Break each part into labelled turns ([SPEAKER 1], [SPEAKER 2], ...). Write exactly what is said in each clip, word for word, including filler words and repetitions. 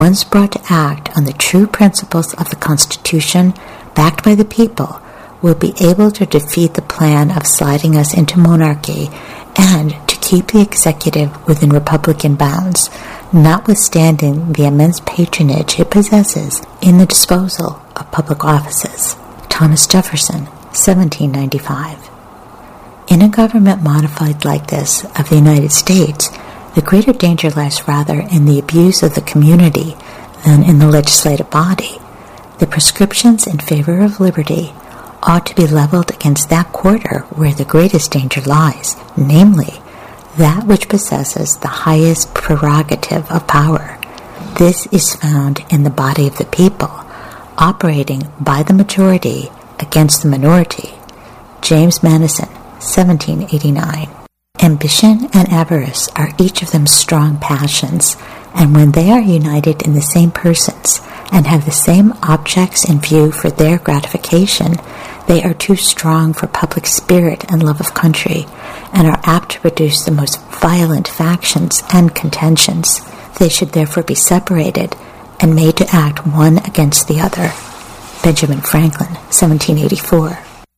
[SPEAKER 1] once brought to act on the true principles of the Constitution, backed by the people, will be able to defeat the plan of sliding us into monarchy and to keep the executive within republican bounds, notwithstanding the immense patronage it possesses in the disposal of public offices. Thomas Jefferson, seventeen ninety-five. In a government modified like this of the United States, the greater danger lies rather in the abuse of the community than in the legislative body. The prescriptions in favor of liberty ought to be leveled against that quarter where the greatest danger lies, namely, that which possesses the highest prerogative of power. This is found in the body of the people, operating by the majority against the minority. James Madison, seventeen eighty-nine. Ambition and avarice are each of them strong passions, and when they are united in the same persons and have the same objects in view for their gratification, they are too strong for public spirit and love of country, and are apt to produce the most violent factions and contentions. They should therefore be separated and made to act one against the other. Benjamin Franklin, seventeen eighty-four.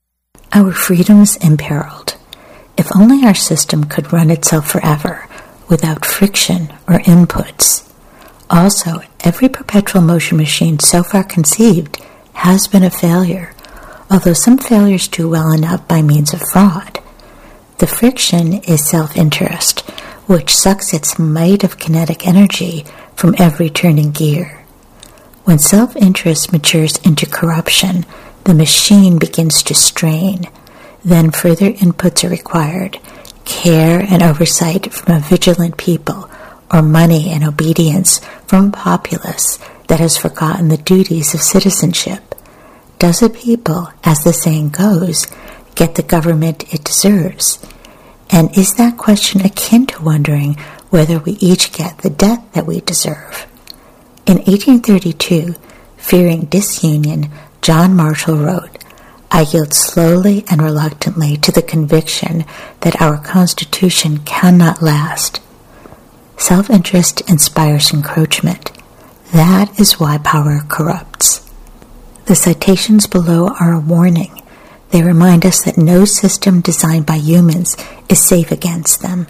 [SPEAKER 1] Our freedoms imperiled. If only our system could run itself forever, without friction or inputs. Also, every perpetual motion machine so far conceived has been a failure, although some failures do well enough by means of fraud. The friction is self-interest, which sucks its might of kinetic energy from every turning gear. When self-interest matures into corruption, the machine begins to strain. Then further inputs are required, care and oversight from a vigilant people, or money and obedience from a populace that has forgotten the duties of citizenship. Does a people, as the saying goes, get the government it deserves? And is that question akin to wondering whether we each get the debt that we deserve? In eighteen thirty-two, fearing disunion, John Marshall wrote, "I yield slowly and reluctantly to the conviction that our Constitution cannot last." Self-interest inspires encroachment. That is why power corrupts. The citations below are a warning. They remind us that no system designed by humans is safe against them.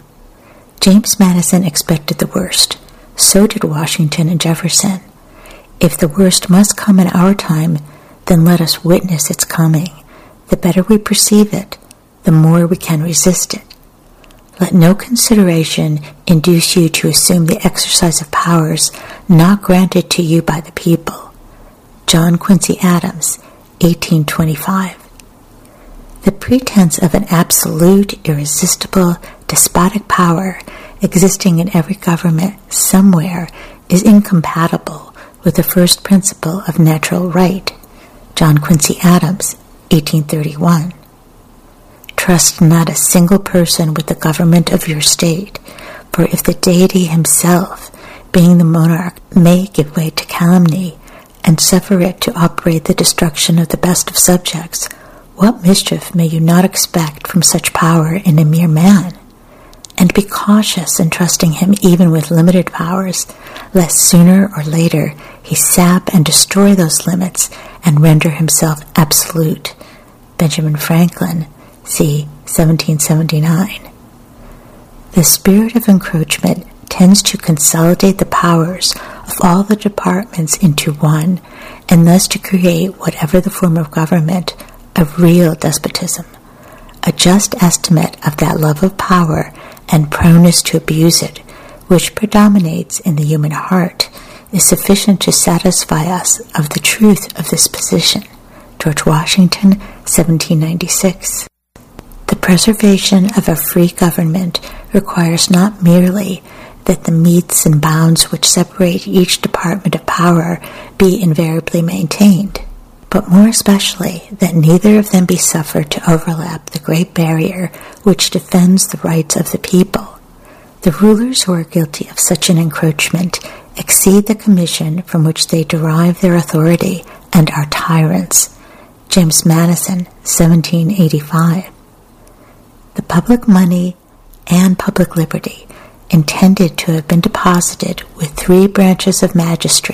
[SPEAKER 1] James Madison expected the worst. So did Washington and Jefferson. If the worst must come in our time, then let us witness its coming. The better we perceive it, the more we can resist it. Let no consideration induce you to assume the exercise of powers not granted to you by the people. John Quincy Adams, eighteen twenty-five. The pretense of an absolute, irresistible, despotic power existing in every government somewhere is incompatible with the first principle of natural right. John Quincy Adams, eighteen thirty-one. Trust not a single person with the government of your state, for if the deity himself, being the monarch, may give way to calumny, and suffer it to operate the destruction of the best of subjects, what mischief may you not expect from such power in a mere man? And be cautious in trusting him even with limited powers, lest sooner or later he sap and destroy those limits and render himself absolute. Benjamin Franklin, c. seventeen seventy-nine. The spirit of encroachment tends to consolidate the powers of all the departments into one, and thus to create whatever the form of government, of real despotism. A just estimate of that love of power and proneness to abuse it, which predominates in the human heart, is sufficient to satisfy us of the truth of this position. George Washington, seventeen ninety-six. The preservation of a free government requires not merely that the metes and bounds which separate each department of power be invariably maintained, but more especially that neither of them be suffered to overlap the great barrier which defends the rights of the people. The rulers who are guilty of such an encroachment exceed the commission from which they derive their authority and are tyrants. James Madison, seventeen eighty-five. The public money and public liberty intended to have been deposited with three branches of magistracy